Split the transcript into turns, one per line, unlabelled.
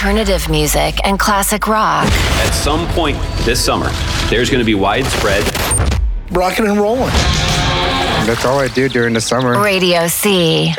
alternative music and classic rock.
At some point this summer, there's going to be widespread
rocking and rolling.
That's all I do during the summer.
Radio C.